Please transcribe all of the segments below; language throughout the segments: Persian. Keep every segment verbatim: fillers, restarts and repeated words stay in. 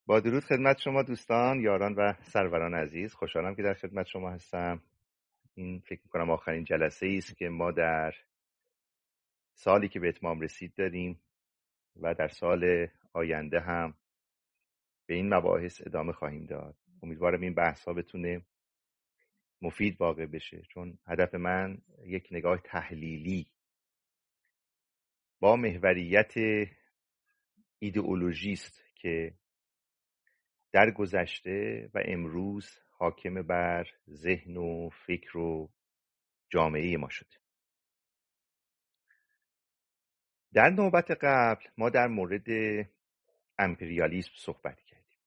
با درود خدمت شما دوستان، یاران و سروران عزیز. خوشحالم که در خدمت شما هستم. این فکر میکنم آخرین جلسه ای است که ما در سالی که به اتمام رسید داریم و در سال آینده هم به این مباحث ادامه خواهیم داد. امیدوارم این بحث ها بتونه مفید واقع بشه، چون هدف من یک نگاه تحلیلی با محوریت ایدئولوژی است که در گذشته و امروز حاکم بر ذهن و فکر و جامعه ما شده. در نوبت قبل ما در مورد امپریالیسم صحبت کردیم.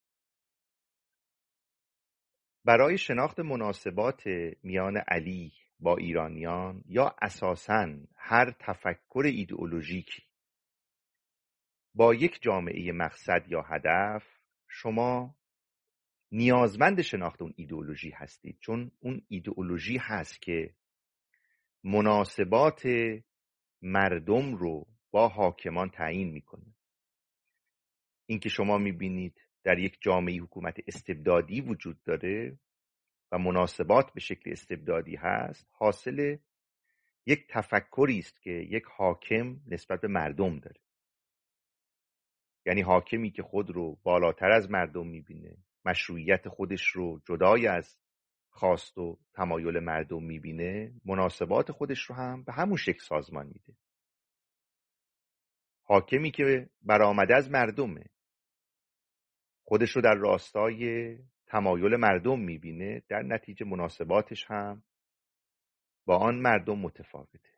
برای شناخت مناسبات میان علی با ایرانیان یا اساساً هر تفکر ایدئولوژیکی با یک جامعه مقصد یا هدف، شما نیازمند شناخت اون ایدئولوژی هستید، چون اون ایدئولوژی هست که مناسبات مردم رو با حاکمان تعیین میکنه. این که شما میبینید در یک جامعه حکومت استبدادی وجود داره و مناسبات به شکل استبدادی هست، حاصل یک تفکری است که یک حاکم نسبت به مردم داره. یعنی حاکمی که خود رو بالاتر از مردم میبینه، مشروعیت خودش رو جدای از خواست و تمایل مردم میبینه، مناسبات خودش رو هم به همون شکل سازمان میده. حاکمی که برآمده از مردمه، خودش رو در راستای تمایل مردم میبینه، در نتیجه مناسباتش هم با آن مردم متفاوته.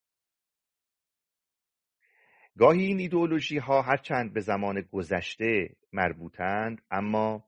گاهی این ایدئولوژی ها هرچند به زمان گذشته مربوطند، اما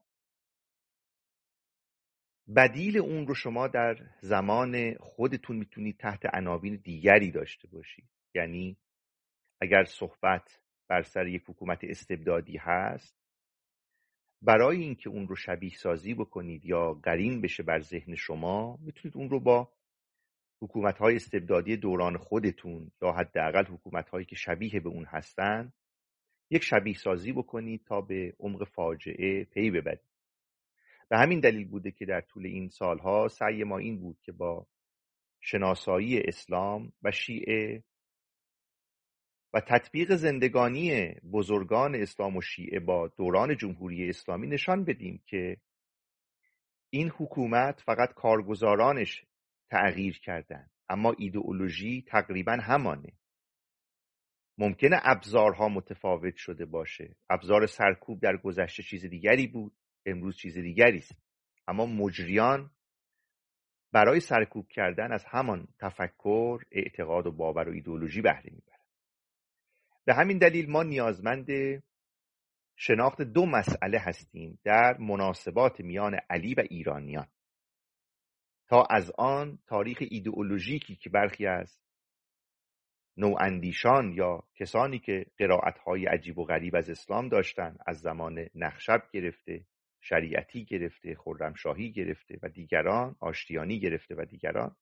بدیل اون رو شما در زمان خودتون میتونید تحت عناوین دیگری داشته باشید. یعنی اگر صحبت بر سر یک حکومت استبدادی هست، برای اینکه اون رو شبیه سازی بکنید یا قرین بشه بر ذهن شما، میتونید اون رو با حکومت‌های استبدادی دوران خودتون یا حداقل حکومت‌هایی که شبیه به اون هستن یک شبیه سازی بکنید تا به عمق فاجعه پی ببرید. به همین دلیل بوده که در طول این سالها سعی ما این بود که با شناسایی اسلام و شیعه و تطبیق زندگانی بزرگان اسلام و شیعه با دوران جمهوری اسلامی نشان بدیم که این حکومت فقط کارگزارانش تغییر کردن، اما ایدئولوژی تقریبا همانه. ممکنه ابزارها متفاوت شده باشه، ابزار سرکوب در گذشته چیز دیگری بود، امروز چیز دیگری است، اما مجریان برای سرکوب کردن از همان تفکر، اعتقاد و باور و ایدئولوژی بهره میبرن. به همین دلیل ما نیازمند شناخت دو مسئله هستیم در مناسبات میان علی و ایرانیان، تا از آن تاریخ ایدئولوژیکی که برخی از نواندیشان یا کسانی که قرائت‌های عجیب و غریب از اسلام داشتن، از زمان نخشب گرفته، شریعتی گرفته، خرمشاهی گرفته و دیگران، آشتیانی گرفته و دیگران،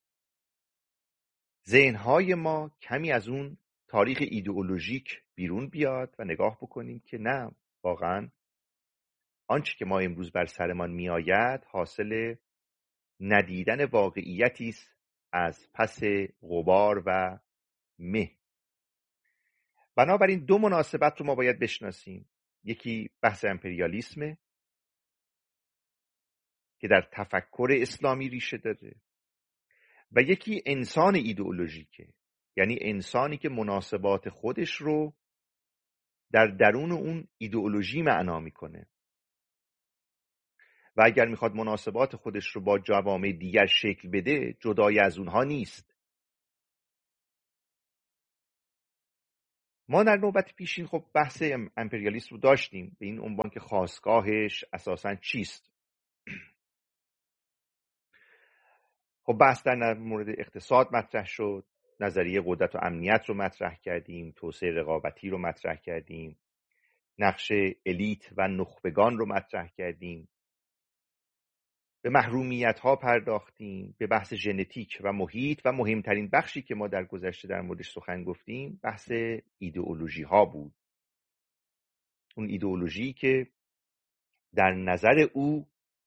ذهن‌های ما کمی از اون تاریخ ایدئولوژیک بیرون بیاد و نگاه بکنیم که نه، واقعاً آنچه که ما امروز بر سرمان میآید حاصل ندیدن واقعیتی است از پس غبار و مه. بنابراین دو مناسبت رو ما باید بشناسیم. یکی بحث امپریالیسمه که در تفکر اسلامی ریشه داره و یکی انسان ایدئولوژیکه، یعنی انسانی که مناسبات خودش رو در درون اون ایدئولوژی معنا میکنه و اگر میخواد مناسبات خودش رو با جوامع دیگر شکل بده، جدای از اونها نیست. ما در نوبت پیشین خب بحث امپریالیسم رو داشتیم به این عنوان که خاستگاهش اساساً چیست. خب بحث در مورد اقتصاد مطرح شد، نظریه قدرت و امنیت رو مطرح کردیم، توسعه رقابتی رو مطرح کردیم، نقش الیت و نخبگان رو مطرح کردیم، به محرومیت ها پرداختیم، به بحث ژنتیک و محیط و مهمترین بخشی که ما در گذشته در موردش سخن گفتیم بحث ایدئولوژی ها بود. اون ایدئولوژی که در نظر او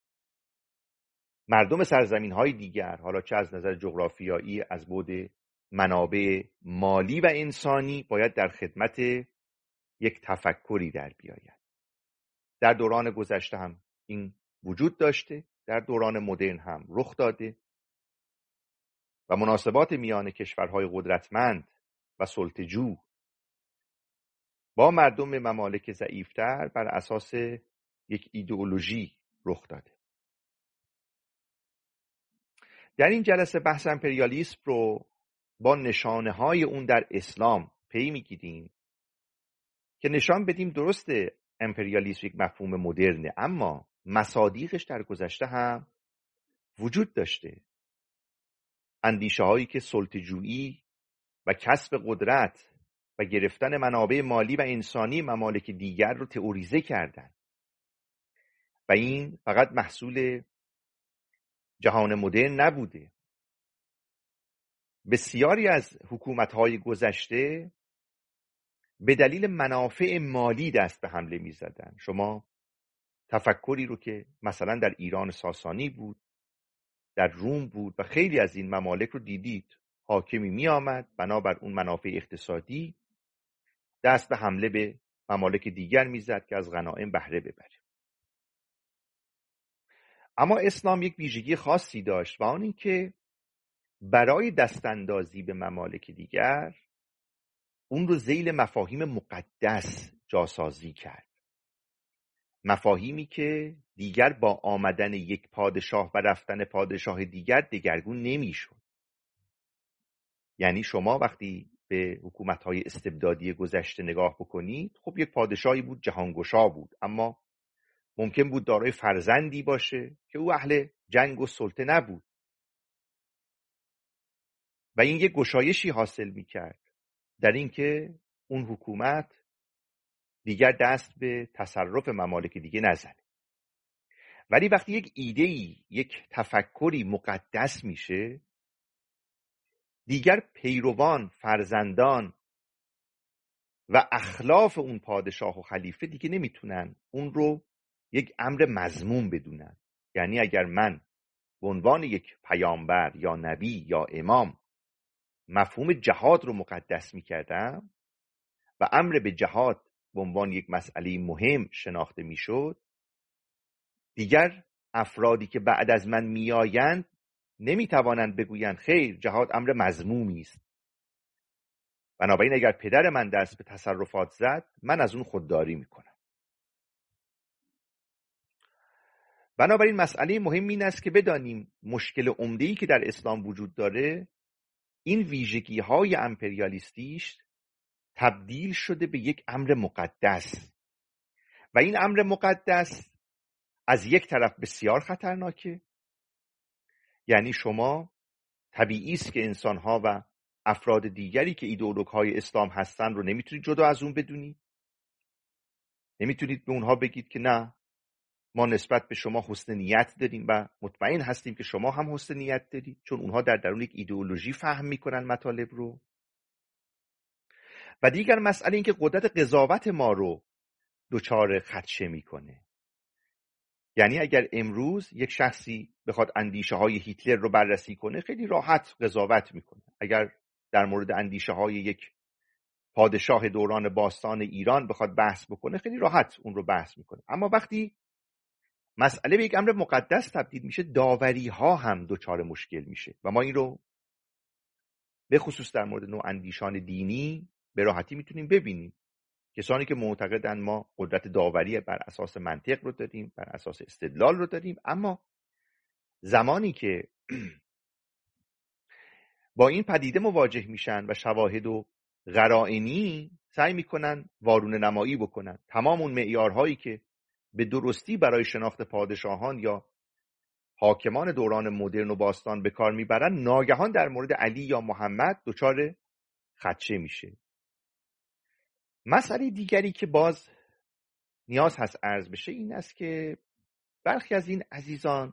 مردم سرزمین های دیگر، حالا چه از نظر جغرافیایی، از بعد منابع مالی و انسانی، باید در خدمت یک تفکری در بیاید. در دوران گذشته هم این وجود داشته، در دوران مدرن هم رخ داده و مناسبات میان کشورهای قدرتمند و سلطه‌جو با مردم ممالک ضعیفتر بر اساس یک ایدئولوژی رخ داده. در این جلسه بحث امپریالیسم رو با نشانه های اون در اسلام پی میگیریم که نشان بدیم درسته امپریالیسم یک مفهوم مدرنه، اما مصادیقش در گذشته هم وجود داشته. اندیشه هایی که سلطه‌جویی و کسب قدرت و گرفتن منابع مالی و انسانی ممالک دیگر رو تئوریزه کردن و این فقط محصول جهان مدرن نبوده. بسیاری از حکومت‌های گذشته به دلیل منافع مالی دست به حمله می‌زدن. شما تفکری رو که مثلا در ایران ساسانی بود، در روم بود و خیلی از این ممالک رو دیدید، حاکمی می آمد بنابر اون منافع اقتصادی دست به حمله به ممالک دیگر میزد که از غنایم بهره ببره. اما اسلام یک ویژگی خاصی داشت و آن این که برای دستاندازی به ممالک دیگر اون رو ذیل مفاهیم مقدس جاسازی کرد. مفاهیمی که دیگر با آمدن یک پادشاه و رفتن پادشاه دیگر دگرگون نمیشد. یعنی شما وقتی به حکومت‌های استبدادی گذشته نگاه بکنید، خب یک پادشاهی بود، جهانگشا بود، اما ممکن بود دارای فرزندی باشه که او اهل جنگ و سلطه نبود و این یک گشایشی حاصل می‌کرد در اینکه اون حکومت دیگر دست به تصرف ممالک دیگه نزنه. ولی وقتی یک ایده‌ای، یک تفکری مقدس میشه، دیگر پیروان، فرزندان و اخلاف اون پادشاه و خلیفه دیگه نمیتونن اون رو یک امر مذموم بدونن. یعنی اگر من به عنوان یک پیامبر یا نبی یا امام مفهوم جهاد رو مقدس میکردم و امر به جهاد به عنوان یک مسئله مهم شناخته میشد، دیگر افرادی که بعد از من میآیند نمیتوانند بگویند خیر، جهاد امر مذمومی است. بنابراین اگر پدر من دست به تصرفات زد، من از اون خودداری میکنم. بنابراین مسئله مهم این است که بدانیم مشکل عمده‌ای که در اسلام وجود داره، این ویژگی‌های امپریالیستیش تبدیل شده به یک امر مقدس و این امر مقدس از یک طرف بسیار خطرناکه. یعنی شما طبیعی است که انسان‌ها و افراد دیگری که ایدئولوژهای اسلام هستن رو نمیتونید جدا از اون بدونید. نمیتونید به اونها بگید که نه، ما نسبت به شما حسن نیت داریم و مطمئن هستیم که شما هم حسن نیت دارید، چون اونها در درون یک ایدئولوژی فهم میکنن مطالب رو. و دیگر مسئله این که قدرت قضاوت ما رو دچار خدشه میکنه. یعنی اگر امروز یک شخصی بخواد اندیشه های هیتلر رو بررسی کنه، خیلی راحت قضاوت میکنه. اگر در مورد اندیشه های یک پادشاه دوران باستان ایران بخواد بحث بکنه، خیلی راحت اون رو بحث میکنه. اما وقتی مسئله به یک امر مقدس تبدیل میشه، داوری ها هم دچار مشکل میشه و ما این رو به خصوص در مورد نوع اندیشان دینی به راحتی میتونیم ببینیم. کسانی که معتقدن ما قدرت داوری بر اساس منطق رو داریم، بر اساس استدلال رو داریم، اما زمانی که با این پدیده مواجه میشن و شواهد و قرائنی سعی میکنن وارونه نمایی بکنن، تمام اون معیارهایی که به درستی برای شناخت پادشاهان یا حاکمان دوران مدرن و باستان به کار میبرن، ناگهان در مورد علی یا محمد دچار خدشه میشه. مسئله دیگری که باز نیاز هست عرض بشه این است که برخی از این عزیزان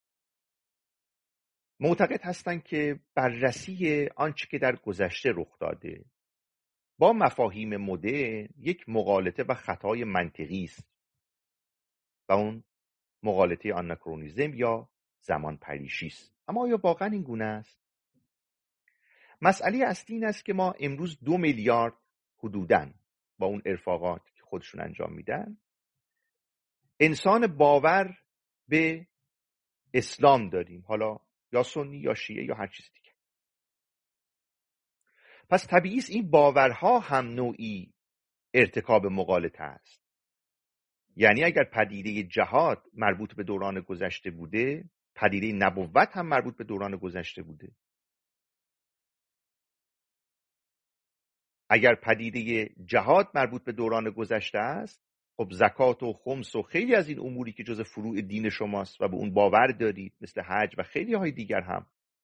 معتقد هستند که بررسی آنچه که در گذشته رخ داده با مفاهیم مدرن یک مغالطه و خطای منطقی است و اون مغالطه آناکرونیزم یا زمان پریشی است. اما آیا واقعا این گونه است؟ مسئله اصلی این است که ما امروز دو میلیارد حدوداً با اون ارفاقات که خودشون انجام میدن انسان باور به اسلام داریم، حالا یا سنی یا شیعه یا هر چیز دیگه. پس طبیعی است این باورها هم نوعی ارتکاب مغالطه است. یعنی اگر پدیده جهاد مربوط به دوران گذشته بوده، پدیده نبوت هم مربوط به دوران گذشته بوده. اگر پدیده جهاد مربوط به دوران گذشته است، خب زکات و خمس و خیلی از این اموری که جز فروع دین شماست و به اون باور دارید، مثل حج و خیلی های دیگر، هم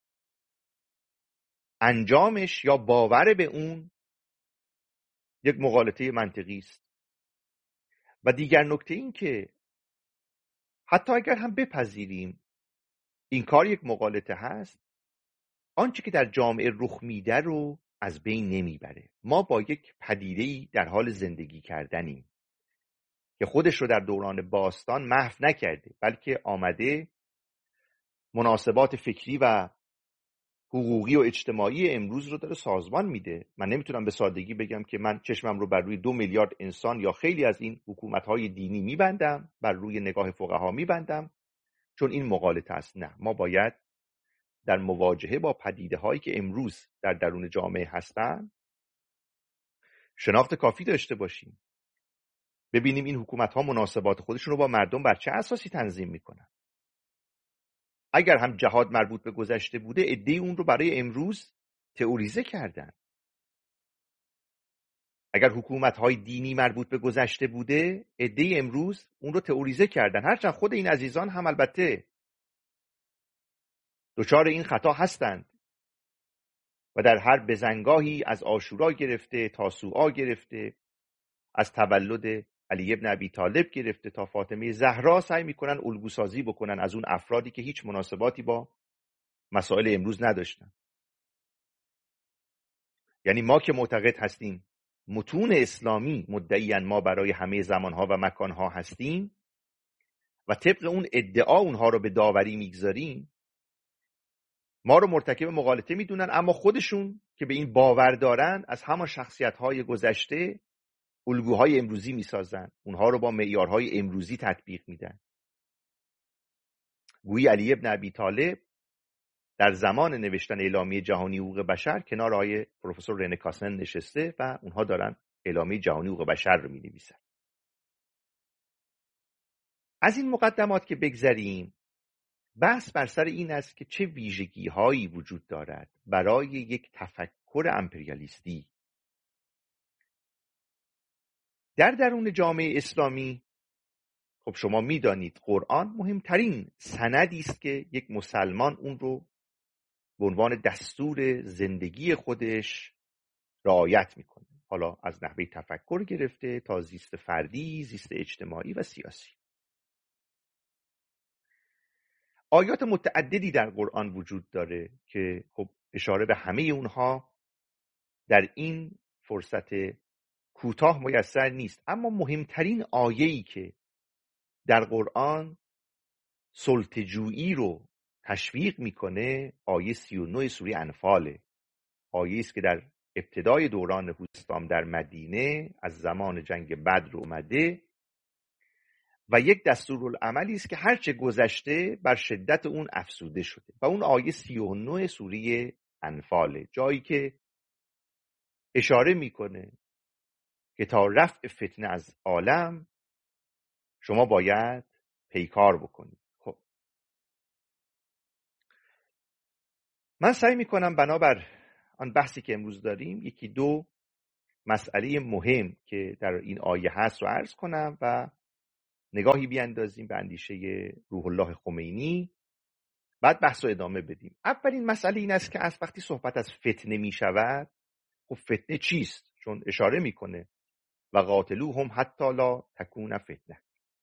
انجامش یا باور به اون یک مغالطه منطقی است. و دیگر نکته این که حتی اگر هم بپذیریم این کار یک مغالطه هست، آنچه که در جامعه رخ میده رو از بین نمیبره. ما با یک پدیده‌ای در حال زندگی کردنیم که خودش رو در دوران باستان محو نکرده، بلکه آمده مناسبات فکری و حقوقی و اجتماعی امروز رو داره سازمان میده. من نمیتونم به سادگی بگم که من چشمم رو بر روی دو میلیارد انسان یا خیلی از این حکومت‌های دینی میبندم، بر روی نگاه فقها میبندم، چون این مغالطه است. نه، ما باید در مواجهه با پدیده هایی که امروز در درون جامعه هستن شناخت کافی داشته باشیم، ببینیم این حکومت ها مناسبات خودشون رو با مردم بر چه اساسی تنظیم میکنن. اگر هم جهاد مربوط به گذشته بوده، عده‌ای اون رو برای امروز تئوریزه کردن. اگر حکومت های دینی مربوط به گذشته بوده، عده‌ای امروز اون رو تئوریزه کردن، هرچند خود این عزیزان هم البته دچار این خطا هستند و در هر بزنگاهی از عاشورا گرفته، تاسوعا گرفته، از تولد علی ابن ابی طالب گرفته تا فاطمه زهرا سعی میکنن الگو سازی بکنن از اون افرادی که هیچ مناسباتی با مسائل امروز نداشتن. یعنی ما که معتقد هستیم متون اسلامی مدعیان ما برای همه زمانها و مکانها هستیم و طبق اون ادعا اونها رو به داوری میگذاریم، ما رو مرتکب مغالطه میدونن، اما خودشون که به این باور دارن از همان شخصیت‌های گذشته الگوهای امروزی میسازن، اونها رو با معیارهای امروزی تطبیق میدن. گویی علی ابن ابی طالب در زمان نوشتن اعلامیه جهانی حقوق بشر کنار آقای پروفسور رنه کاسن نشسته و اونها دارن اعلامیه جهانی حقوق بشر رو مینویسن. از این مقدمات که بگذریم، بحث بر سر این است که چه ویژگی هایی وجود دارد برای یک تفکر امپریالیستی در درون جامعه اسلامی. خب شما میدانید قرآن مهمترین سندی است که یک مسلمان اون رو به عنوان دستور زندگی خودش رعایت میکنه، حالا از نحوه تفکر گرفته تا زیست فردی، زیست اجتماعی و سیاسی. آیات متعددی در قرآن وجود داره که خب اشاره به همه اونها در این فرصت کوتاه میسر نیست، اما مهمترین آیه‌ای که در قرآن سلطه‌جویی رو تشویق میکنه آیه سی و نه سوره انفاله. آیه است که در ابتدای دوران اسلام در مدینه از زمان جنگ بدر اومده و یک دستورالعملی است که هرچه گذشته بر شدت اون افزوده شده و اون آیه سی و نه سوره انفاله، جایی که اشاره میکنه که تا رفع فتنه از عالم شما باید پیکار بکنید. خب من سعی میکنم بنابر آن بحثی که امروز داریم یکی دو مسئله مهم که در این آیه هست رو عرض کنم و نگاهی بیاندازیم به اندیشه روح الله خمینی، بعد بحث رو ادامه بدیم. اولین مسئله این است که از وقتی صحبت از فتنه می شود، خب فتنه چیست؟ چون اشاره میکنه و قاتلوهم حتی لا تکون فتنه.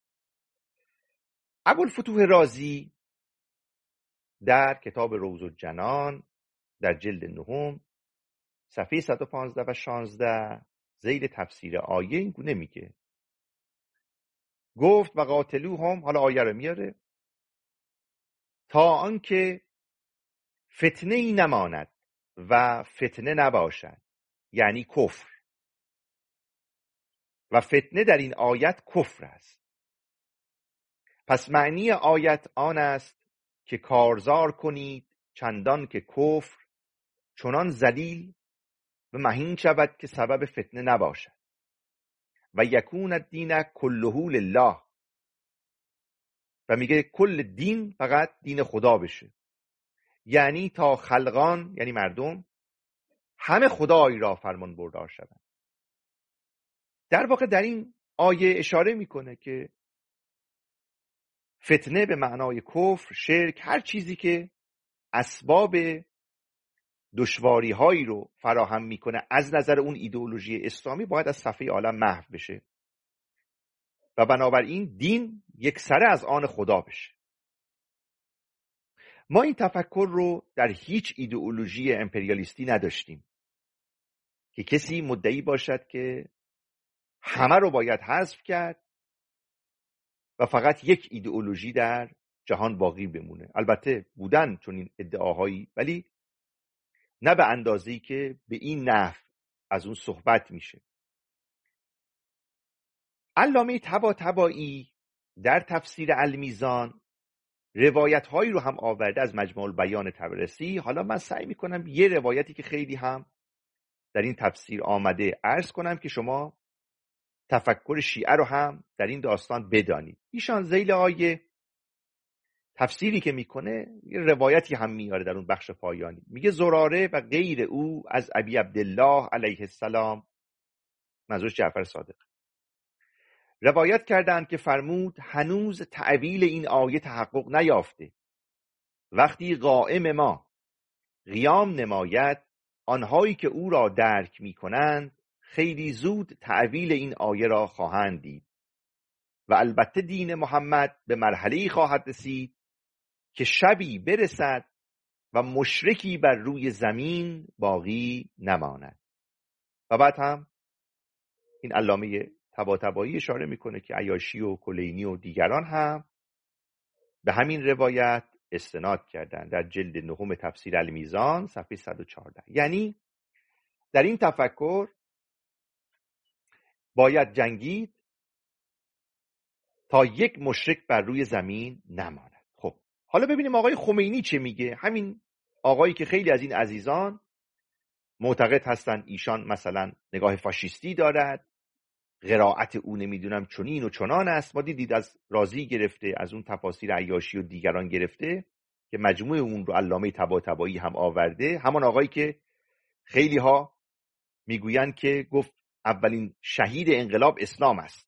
ابوالفتوح رازی در کتاب روض الجنان در جلد نهم صفحه صد و پانزده و شانزده ذیل تفسیر آیه این گونه میگه: گفت و قاتلوهم، حالا آیه رو میاره، تا آنکه فتنه ای نماند و فتنه نباشد، یعنی کفر. و فتنه در این آیت کفر است. پس معنی آیت آن است که کارزار کنید چندان که کفر چنان ذلیل و مهین شود که سبب فتنه نباشد و یکون الدین کله لله، و میگه کل دین فقط دین خدا بشه، یعنی تا خلقان یعنی مردم همه خدایی را فرمان بردار شدند. در واقع در این آیه اشاره میکنه که فتنه به معنای کفر، شرک، هر چیزی که اسباب دشواری هایی رو فراهم میکنه از نظر اون ایدئولوژی اسلامی باید از صفحه عالم محو بشه و بنابراین دین یک سره از آن خدا بشه. ما این تفکر رو در هیچ ایدئولوژی امپریالیستی نداشتیم که کسی مدعی باشد که همه رو باید حذف کرد و فقط یک ایدئولوژی در جهان باقی بمونه. البته بودن چون این ادعاهایی، ولی نه به اندازه‌ای که به این نحو از اون صحبت میشه. علامه طباطبایی در تفسیر المیزان روایت هایی رو هم آورده از مجموع البیان طبرسی. حالا من سعی میکنم یه روایتی که خیلی هم در این تفسیر آمده عرض کنم که شما تفکر شیعه رو هم در این داستان بدانید. ایشان ذیل آیه تفسیری که میکنه یه روایتی هم میاره در اون بخش پایانی، میگه زراره و غیر او از ابی عبدالله علیه السلام، منظورش جعفر صادق، روایت کردند که فرمود هنوز تأویل این آیه تحقق نیافته. وقتی قائم ما قیام نماید، آنهایی که او را درک میکنند خیلی زود تأویل این آیه را خواهند دید و البته دین محمد به مرحله‌ای خواهد رسید که شبی برسد و مشرکی بر روی زمین باقی نماند. و بعد هم این علامه طباطبایی اشاره میکنه که عیاشی و کلینی و دیگران هم به همین روایت استناد کردن در جلد نهم تفسیر المیزان صفحه صد و چهارده. یعنی در این تفکر باید جنگید تا یک مشرک بر روی زمین نماند. خب حالا ببینیم آقای خمینی چه میگه. همین آقایی که خیلی از این عزیزان معتقد هستن ایشان مثلا نگاه فاشیستی دارد، قرائت او نمیدونم چنین و چنان است. ما دیدید از رازی گرفته، از اون تفاسیر عیاشی و دیگران گرفته که مجموع اون رو علامه طباطبایی هم آورده، همان آقایی که خیلی ها میگویند که گفت اولین شهید انقلاب اسلام است.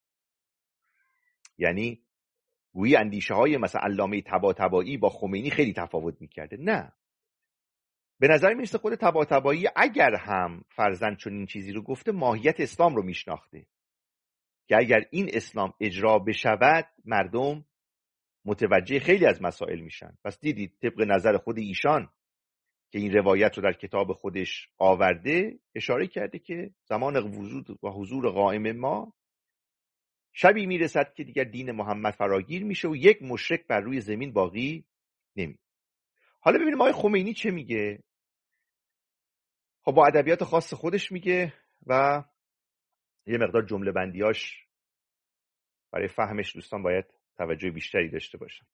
یعنی گویی اندیشه های مثلا علامه طباطبایی با خمینی خیلی تفاوت میکرده. نه، به نظر میرسه خود طباطبایی اگر هم فرضاً چنین چیزی رو گفته ماهیت اسلام رو میشناخته که اگر این اسلام اجرا بشود مردم متوجه خیلی از مسائل میشن. پس دیدید طبق نظر خود ایشان که این روایت رو در کتاب خودش آورده اشاره کرده که زمان وجود و حضور قائم ما شبی میرسد که دیگر دین محمد فراگیر میشه و یک مشرک بر روی زمین باقی نمی. حالا ببینیم آقای خمینی چه میگه. خب با ادبیات خاص خودش میگه و یه مقدار جمله بندیاش برای فهمش دوستان باید توجه بیشتری داشته باشن.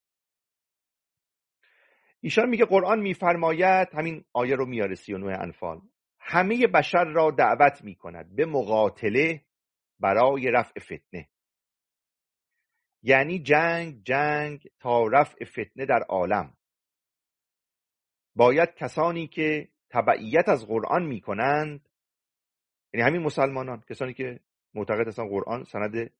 ایشان میگه قرآن میفرماید، همین آیه رو میاره سی و نه انفال، همه بشر را دعوت میکند به مقاتله برای رفع فتنه. یعنی جنگ جنگ تا رفع فتنه در عالم. باید کسانی که تبعیت از قرآن میکنند، یعنی همین مسلمانان، کسانی که معتقد هستن قرآن سند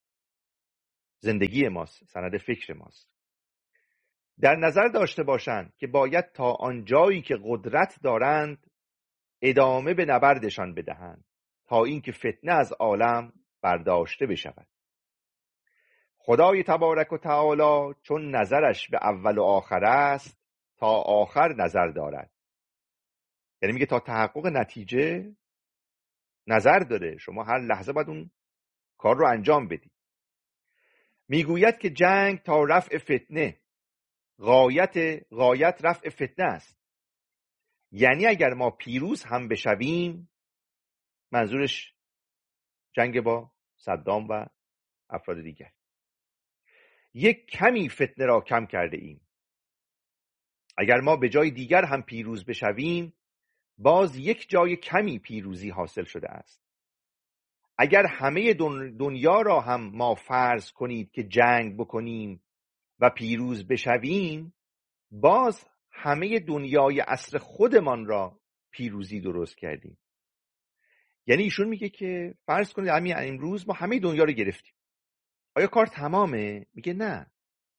زندگی ماست، سند فکر ماست، در نظر داشته باشند که باید تا آنجایی که قدرت دارند ادامه به نبردشان بدهند تا اینکه فتنه از عالم برداشته بشود. خدای تبارک و تعالی چون نظرش به اول و آخر است تا آخر نظر دارد. یعنی میگه تا تحقق نتیجه نظر داره، شما هر لحظه باید اون کار رو انجام بدید. میگوید که جنگ تا رفع فتنه، غایت غایت رفع فتنه است. یعنی اگر ما پیروز هم بشویم، منظورش جنگ با صدام و افراد دیگر، یک کمی فتنه را کم کرده ایم. اگر ما به جای دیگر هم پیروز بشویم، باز یک جای کمی پیروزی حاصل شده است. اگر همه دنیا را هم ما فرض کنید که جنگ بکنیم و پیروز بشویم، باز همه دنیای عصر خودمان را پیروزی درست کردیم. یعنی ایشون میگه که فرض کنید همین امروز ما همه دنیا رو گرفتیم، آیا کار تمامه؟ میگه نه،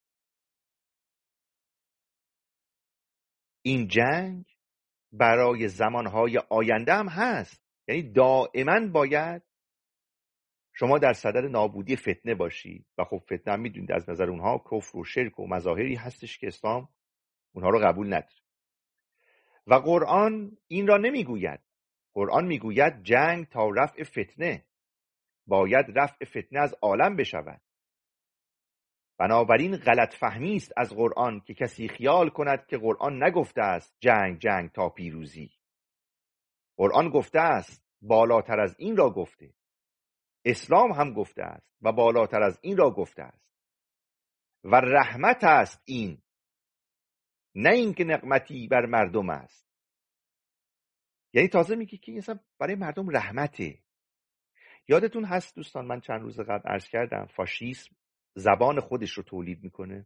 این جنگ برای زمانهای آینده هم هست. یعنی دائما باید شما در صدد نابودی فتنه باشی. و خب فتنه هم میدونید از نظر اونها کفر و شرک و مظاهری هستش که اسلام اونها رو قبول نداره. و قرآن این را نمیگوید. قرآن میگوید جنگ تا رفع فتنه، باید رفع فتنه از عالم بشود. بنابراین غلط فهمی است از قرآن که کسی خیال کند که قرآن نگفته است جنگ جنگ تا پیروزی. قرآن گفته است، بالاتر از این را گفته. اسلام هم گفته است و بالاتر از این را گفته است. و رحمت است این، نه اینکه نقمتی بر مردم است. یعنی تازه میگه که این برای مردم رحمته. یادتون هست دوستان، من چند روز قبل عرض کردم فاشیسم زبان خودش رو تولید میکنه.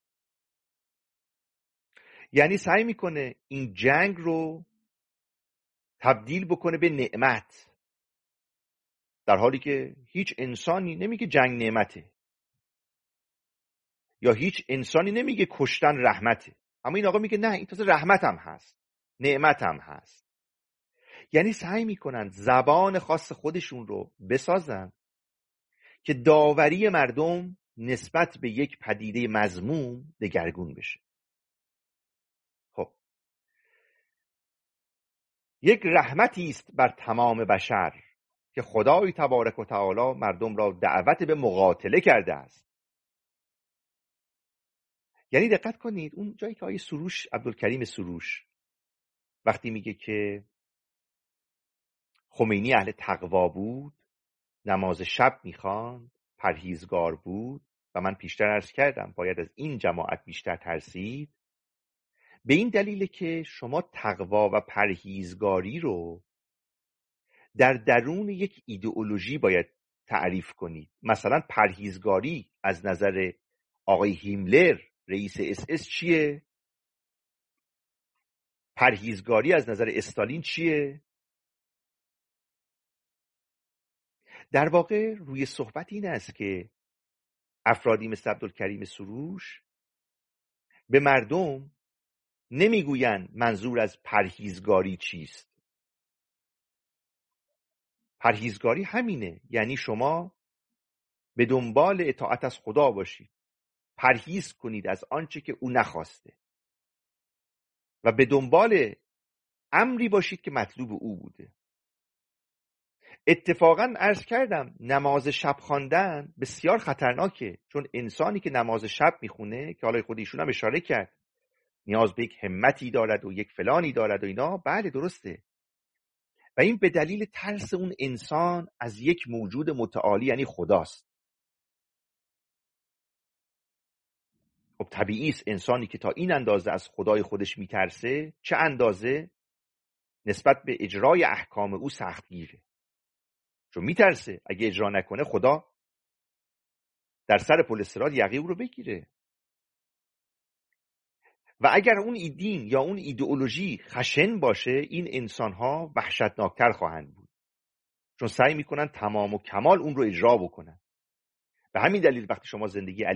یعنی سعی میکنه این جنگ رو تبدیل بکنه به نعمت، در حالی که هیچ انسانی نمیگه جنگ نعمته، یا هیچ انسانی نمیگه کشتن رحمته. اما این آقا میگه نه، این تازه رحمت هم هست، نعمت هم هست. یعنی سعی میکنن زبان خاص خودشون رو بسازن که داوری مردم نسبت به یک پدیده مذموم دگرگون بشه. خب یک رحمتی است بر تمام بشر که خدای تبارک و تعالی مردم را دعوت به مقاتله کرده است. یعنی دقت کنید اون جایی که آیه سروش، عبدالکریم سروش وقتی میگه که خمینی اهل تقوا بود، نماز شب میخواند، پرهیزگار بود و من پیشتر عرض کردم باید از این جماعت بیشتر ترسید، به این دلیل که شما تقوا و پرهیزگاری رو در درون یک ایدئولوژی باید تعریف کنید. مثلا پرهیزگاری از نظر آقای هیملر رئیس اس اس چیه؟ پرهیزگاری از نظر استالین چیه؟ در واقع روی صحبت این است که افرادی مثل عبدالکریم سروش به مردم نمیگوین منظور از پرهیزگاری چیست. پرهیزگاری همینه، یعنی شما به دنبال اطاعت از خدا باشید، پرهیز کنید از آنچه که او نخواسته و به دنبال امری باشید که مطلوب او بوده. اتفاقا عرض کردم نماز شب خواندن بسیار خطرناکه، چون انسانی که نماز شب میخونه، که حالا خود ایشون هم اشاره کرد نیاز به یک همتی دارد و یک فلانی دارد و اینا، بله درسته، و این به دلیل ترس اون انسان از یک موجود متعالی یعنی خداست. خب طبیعی است انسانی که تا این اندازه از خدای خودش میترسه، چه اندازه نسبت به اجرای احکام او سختگیره، چون میترسه اگه اجرا نکنه خدا در سر پل صراط یقه او رو بگیره. و اگر اون دین یا اون ایدئولوژی خشن باشه، این انسان‌ها وحشتناکتر خواهند بود، چون سعی میکنن تمام و کمال اون رو اجرا بکنن. به همین دلیل وقتی شما زندگی